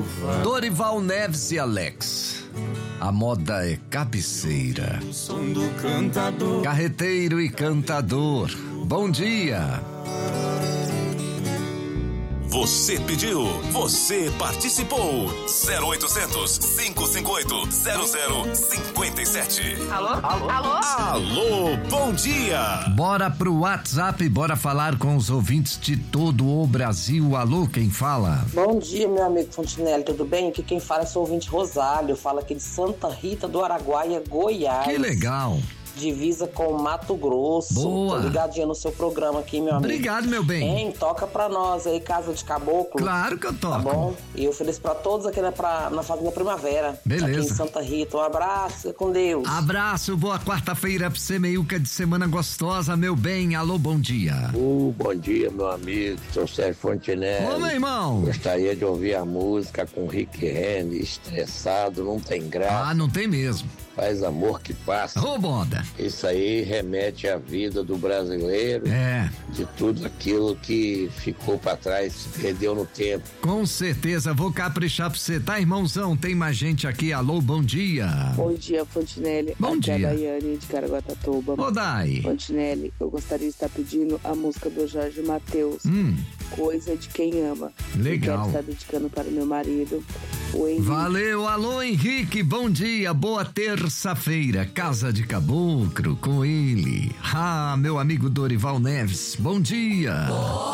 Dorival Neves e Alex. A moda é cabeceira. O som do cantador. Carreteiro e cantador. Bom dia. Você pediu, você participou. 0800 558 0057. Alô? Alô? Alô? Alô, bom dia. Bora pro WhatsApp, bora falar com os ouvintes de todo o Brasil. Alô, quem fala? Bom dia, meu amigo Fontinelli, tudo bem? Aqui quem fala é seu ouvinte Rosário, fala aqui de Santa Rita do Araguaia, Goiás. Que legal. Divisa com Mato Grosso. Boa. Tô ligadinha no seu programa aqui, meu amigo. Obrigado, meu bem. Hein, toca pra nós aí, Casa de Caboclo. Claro que eu toco. Tá bom? E eu ofereço pra todos aqui na Fazenda Primavera. Beleza. Aqui em Santa Rita. Um abraço, fica com Deus. Abraço, boa quarta-feira pra você, meiuca de semana gostosa, meu bem. Alô, bom dia. Bom dia, meu amigo, sou Sérgio Fontinelli. Ô, meu irmão. Gostaria de ouvir a música com Rick Renner, Estressado, não tem graça. Ah, não tem mesmo. Faz amor que passa. Ô, moda. Isso aí remete à vida do brasileiro. É. De tudo aquilo que ficou pra trás, se perdeu no tempo. Com certeza, vou caprichar pra você, tá, irmãozão? Tem mais gente aqui. Alô, bom dia. Bom dia, Fontinelli. Bom Aqui dia. é a Daiane de Caraguatatuba. Ô, Dai. Fontinelli, eu gostaria de estar pedindo a música do Jorge Mateus, Coisa de Quem Ama. Legal. Eu quero estar dedicando para o meu marido, o Henrique. Valeu, alô Henrique, bom dia, boa terça-feira, Casa de Caboclo com ele. Ah, meu amigo Dorival Neves, bom dia.